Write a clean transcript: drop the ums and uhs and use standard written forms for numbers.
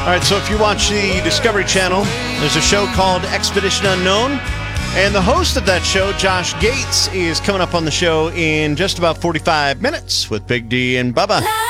All right, so if you watch the Discovery Channel, there's a show called Expedition Unknown. And the host of that show, Josh Gates, is coming up on the show in just about 45 minutes with Big D and Bubba.